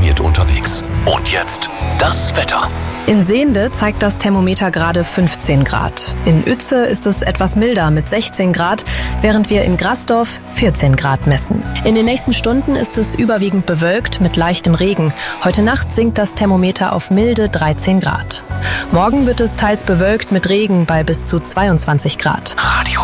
unkompliziert unterwegs. Und jetzt das Wetter. In Sehnde zeigt das Thermometer gerade 15 Grad. In Uetze ist es etwas milder mit 16 Grad, während wir in Grasdorf 14 Grad messen. In den nächsten Stunden ist es überwiegend bewölkt mit leichtem Regen. Heute Nacht sinkt das Thermometer auf milde 13 Grad. Morgen wird es teils bewölkt mit Regen bei bis zu 22 Grad. Radio